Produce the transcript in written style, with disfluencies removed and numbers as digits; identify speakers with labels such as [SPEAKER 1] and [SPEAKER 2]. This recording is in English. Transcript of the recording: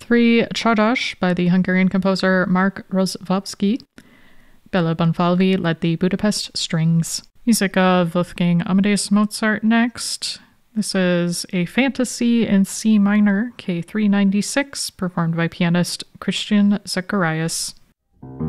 [SPEAKER 1] 3, Csárdás by the Hungarian composer Mark Rozwadowski. Bela Bonfalvi led the Budapest Strings. Music of Wolfgang Amadeus Mozart next. This is a fantasy in C minor, K396, performed by pianist Christian Zacharias.